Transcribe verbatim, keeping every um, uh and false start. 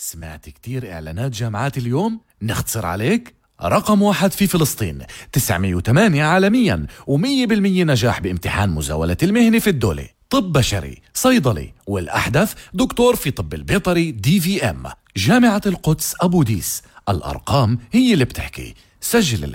سمعت كتير إعلانات جامعات اليوم؟ نختصر عليك؟ رقم واحد في فلسطين، تسعمية وثمانية عالميا، ومية بالمية نجاح بامتحان مزاولة المهنة في الدولة. طب بشري، صيدلي، والأحدث دكتور في طب البيطري دي في ام. جامعة القدس أبو ديس، الأرقام هي اللي بتحكي. سجل